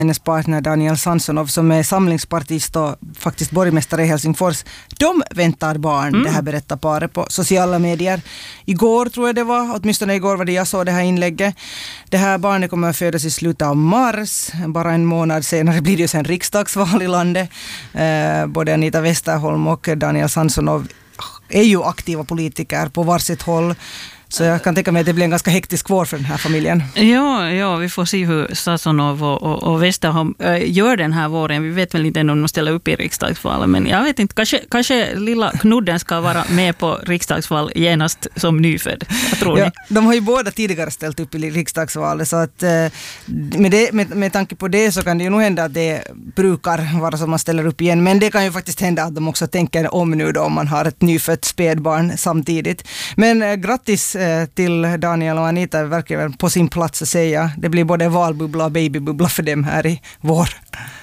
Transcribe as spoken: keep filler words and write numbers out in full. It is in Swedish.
hennes partner Daniel Samsonov som är samlingspartist och faktiskt borgmästare i Helsingfors. De väntar barn, mm. det här berättar paret på sociala medier. Igår tror jag det var, åtminstone igår var det jag såg det här inlägget. Det här barnet kommer att födas i slutet av mars. Bara en månad senare blir det ju sen riksdagsval i landet. Eh, både Anita Westerholm och Daniel Samsonov är ju aktiva politiker på varsitt håll. Så jag kan tänka mig att det blir en ganska hektisk vår för den här familjen. Ja, ja vi får se hur Samsonov och, och, och Westerholm äh, gör den här våren. Vi vet väl inte ännu om de ställer upp i riksdagsvalet. Men jag vet inte, kanske, kanske lilla knudden ska vara med på riksdagsval genast som nyfödd. Jag tror ja, ni. De har ju båda tidigare ställt upp i riksdagsvalet. Så att, med, det, med, med tanke på det så kan det ju nog hända att det brukar vara som man ställer upp igen. Men det kan ju faktiskt hända att de också tänker om nu då om man har ett nyfött spädbarn samtidigt. Men äh, grattis till Daniel och Anita, verkar på sin plats att säga. Det blir både valbubbla och babybubbla för dem här i vår.